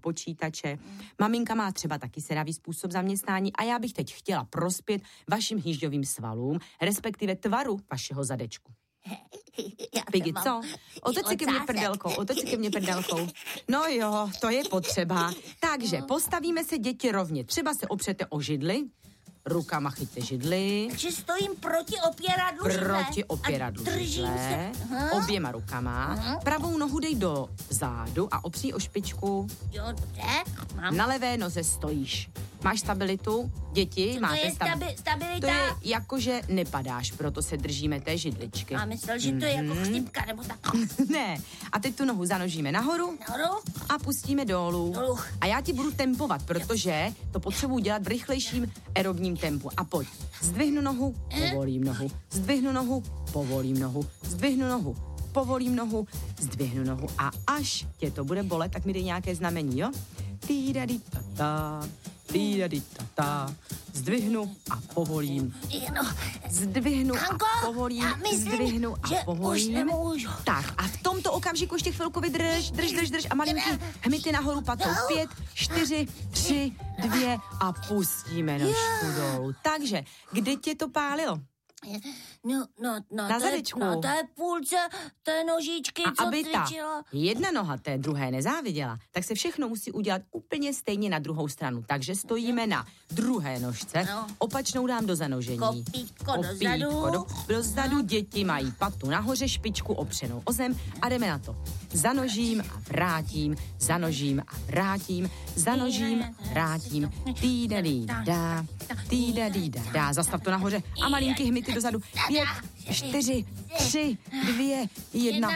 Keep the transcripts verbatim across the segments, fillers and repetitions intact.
počítače. Maminka má třeba taky sedavý způsob zaměstnání a já bych teď chtěla prospět vašim hýžďovým svalům, respektive tvaru vašeho zadečku. Piggy, co? Otoč se ke mně prdelkou, otoč se ke mně prdelkou. No jo, to je potřeba. Takže postavíme se, děti, rovně. Třeba se opřete o židli, rukama chyťte židli. Takže stojím proti opěradlu židle. Proti opěradlu židle. Oběma rukama. Pravou nohu dej do zádu a opří o špičku. Jo, dobře. Mám. Na levé noze stojíš. Máš stabilitu? Děti, Co máte to je stabi- stabi- stabilita? To je jako, že nepadáš, proto se držíme té židličky. A myslel, že to je jako chřipka, nebo tak. Ne. A teď tu nohu zanožíme nahoru. Nahoru? A pustíme dolů. Dolů. A já ti budu tempovat, protože to potřebuji dělat v rychlejším aerobním tempu. A pojď. Zdvihnu nohu, povolím nohu. Zdvihnu nohu, povolím nohu. Zdvihnu nohu, povolím nohu. Zdvihnu nohu. A až tě to bude bolet, tak mi dej nějaké znamení, jo? Týdaditata, týdaditata. Zdvihnu a povolím. No. Zdvihnu Hanko, a povolím. já myslím, Zdvihnu a že povolím. už nemůžu. Tak a v tomto okamžiku ještě chvilku vydrž, drž, drž, drž a malinký hmyty nahoru patou. Pět, čtyři, tři, dvě a pustíme nožku dolů. Takže, kde tě to pálilo? No, no, no, Na to je, zadečku. no, to je půlce té nožičky, A co aby ta cvičila. jedna noha té druhé nezáviděla, tak se všechno musí udělat úplně stejně na druhou stranu. Takže stojíme na druhé nožce, No. opačnou dám do zanožení. Kopítko dozadu. do, dozadu. Děti mají patu nahoře, špičku opřenou o zem a jdeme na to. Zanožím a vrátím, zanožím a vrátím, zanožím a vrátím. Týdadýdá, týdadýdá. Zastav to nahoře a malinký hmyty dozadu. Pět, čtyři, tři, dvě, jedna.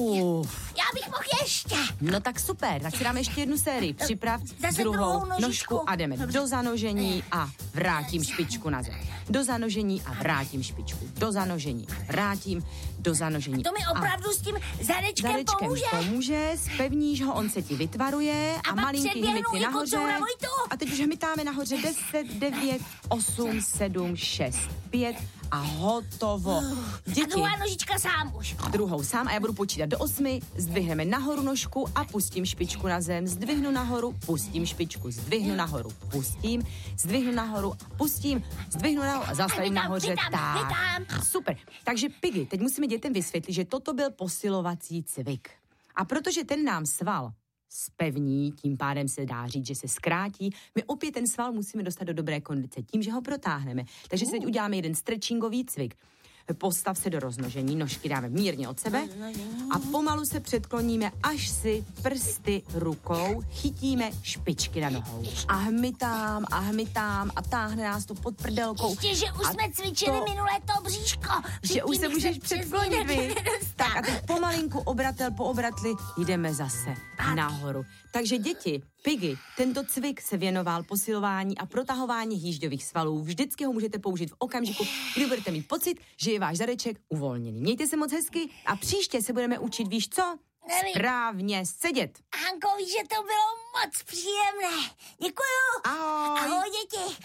Uf. Já bych mohl ještě. No tak super, tak si dáme ještě jednu sérii. Připrav Zase druhou druhou nožičku. nožku a jdeme do zanožení a vrátím špičku na zem. Do zanožení a vrátím špičku. Do zanožení a vrátím, do zanožení. To mi opravdu s tím zadečkem, Zadečkem pomůže. pomůže, spevníš ho, on se ti vytvaruje a, A pak malinký předběhnu hmyty i nahoře. Kocoura Vojtu. A teď už hmytáme nahoře deset, devět, osm, sedm, šest, pět a hotovo. A Děti, druhá nožička sám už. druhou sám a já budu počítat do osmi, zdvihneme nahoru nožku a pustím špičku na zem, zdvihnu nahoru, pustím špičku, zdvihnu nahoru, pustím, zdvihnu nahoru, pustím, zdvihnu nahoru a zastavím Vytám, nahoře. vytám, Tak, vytám. super. Takže Piggy, teď musíme dětem vysvětlit, že toto byl posilovací cvik. A protože ten nám sval spevní, tím pádem se dá říct, že se zkrátí, my opět ten sval musíme dostat do dobré kondice tím, že ho protáhneme. Takže si teď uděláme jeden stretchingový cvik. Postav se do roznožení, nožky dáme mírně od sebe a pomalu se předkloníme, až si prsty rukou chytíme špičky na nohou. A hmytám a hmytám a táhne nás to pod prdelkou. Ještě, že už A jsme cvičili to- minulé to bříško. Že už se Předtím můžeš bych přes předklonit, ní vy. nedostal. Tak a teď pomalinku, obratel po obratli, jdeme zase nahoru. Takže děti, Piggy, tento cvik se věnoval posilování a protahování hýžďových svalů. Vždycky ho můžete použít v okamžiku, kdy budete mít pocit, že je váš zadeček uvolněný. Mějte se moc hezky a příště se budeme učit, víš co? Nevím. Správně sedět. Hanko, víš, že to bylo moc příjemné. Děkuju. Ahoj. Ahoj, děti.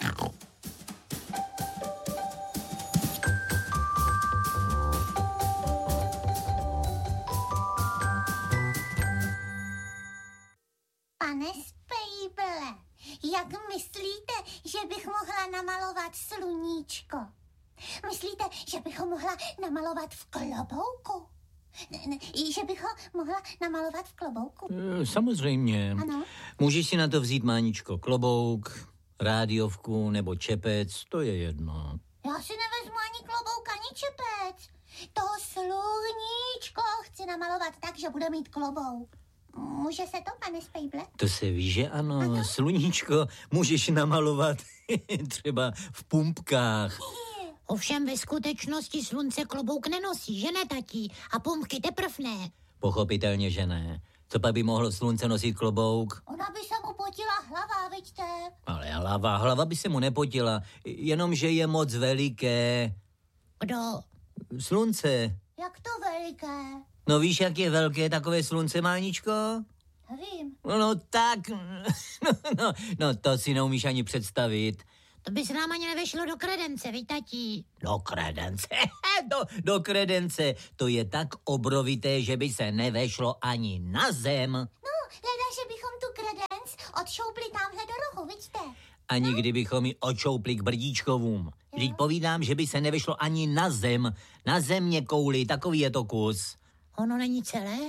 Pane Spejble, jak myslíte, že bych mohla namalovat sluníčko? Myslíte, že bych ho mohla namalovat v klobouku? Ne, ne, že bych ho mohla namalovat v klobouku? E, Samozřejmě. Ano. Můžeš si na to vzít, Máničko, klobouk, rádiovku nebo čepec, to je jedno. Já si nevezmu ani klobouk, ani čepec. To sluníčko chci namalovat tak, že bude mít klobouk. Může se to, pane Spejble? To se ví, že ano, ano. Sluníčko můžeš namalovat třeba v pumpkách. Ovšem ve skutečnosti slunce klobouk nenosí, že ne, tatí? A pumpky teprv ne. Pochopitelně, že ne. Co pak by mohlo slunce nosit klobouk? Ona by se mu potila hlava, vidíte? Ale hlava, hlava by se mu nepotila, jenomže je moc veliké. Kdo? Slunce. Jak to veliké? No víš, jak je velké takové slunce, Máničko? Vím. No, no tak, no, no, no to si neumíš ani představit. To by se nám ani nevešlo do kredence, vy, tatí. Do kredence, do, do kredence, to je tak obrovité, že by se nevešlo ani na zem. No, leda, že bychom tu kredenc odšoupli tamhle do rohu, vidíte? Ani kdybychom ji očoupli k brdíčkovům. Vždyť povídám, že by se nevyšlo ani na zem. Na země kouli, takový je to kus. Ono není celé?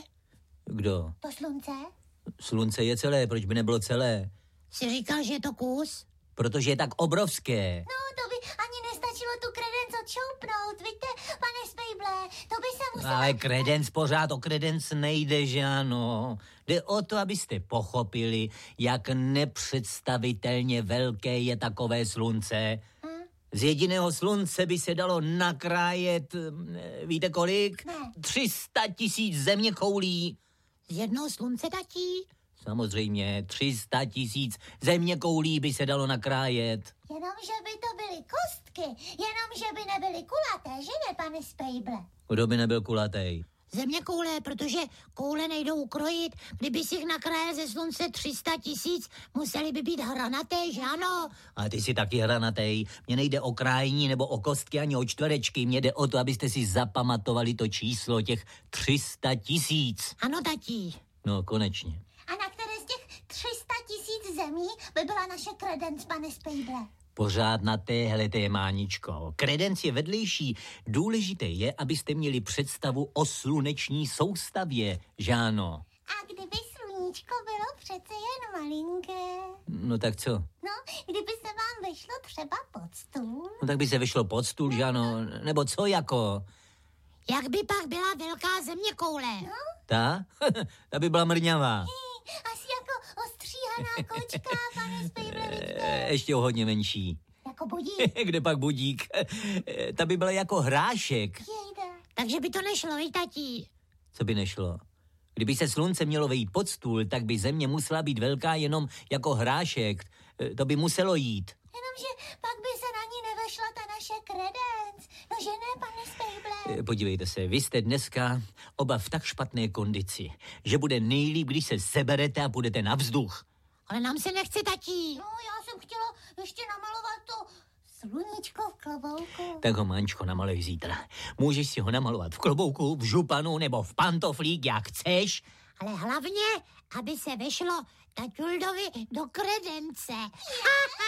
Kdo? To slunce? Slunce je celé, proč by nebylo celé? Jsi říkal, že je to kus? Protože je tak obrovské. No, to by ani nestačilo tu kredenc odšoupnout, víte, pane Spejble, to by se muselo... Ale kredenc pořád, o kredenc nejde, že ano. Jde o to, abyste pochopili, jak nepředstavitelně velké je takové slunce. Hm? Z jediného slunce by se dalo nakrájet, víte kolik? Ne. tři sta tisíc zeměkoulí. Z jednoho slunce, tatí? Samozřejmě, tři sta tisíc zeměkoulí by se dalo nakrájet. Jenomže by to byly kostky, jenomže by nebyly kulaté, že ne, pane Spejble? Kdo by nebyl kulatý? Země koule, protože koule nejdou ukrojit. Kdyby si jich nakrájel ze slunce tři sta tisíc, museli by být hranaté, že ano? A ty jsi taky hranatej. Mně nejde o krájení nebo o kostky ani o čtverečky. Mně jde o to, abyste si zapamatovali to číslo těch tři sta tisíc. Ano, tatí. No, konečně. A na které z těch tři sta tisíc zemí by byla naše kredenc, pane Spejble? Pořád na téhle témáničko. Kredenc je vedlejší. Důležité je, abyste měli představu o sluneční soustavě, Žáno. A kdyby sluníčko bylo přece jen malinké? No tak co? No, kdyby se vám vešlo třeba pod stůl? No tak by se vyšlo pod stůl, Žáno. Nebo co jako? Jak by pak byla velká země koule? No, Ta? Ta by byla mrňavá. asi jako ostříhaná kočka, pane Spejble, vidíte? E, ještě o hodně menší. Jako budík. Kde pak budík? E, Ta by byla jako hrášek. Jejda. Takže by to nešlo, i tatí. Co by nešlo? Kdyby se slunce mělo vejít pod stůl, tak by země musela být velká jenom jako hrášek. E, To by muselo jít. Jenomže pak by se na ní nevešla ta naše kredenc. No že ne, pane Spejble? E, Podívejte se, vy jste dneska oba v tak špatné kondici, že bude nejlíp, když se seberete a půjdete na vzduch. Ale nám se nechce, tatí. No, já jsem chtěla ještě namalovat to sluníčko v klobouku. Tak ho, Mančko, namaluj zítra. Můžeš si ho namalovat v klobouku, v županu nebo v pantoflík, jak chceš. Ale hlavně, aby se vešlo taťuldovi do kredence.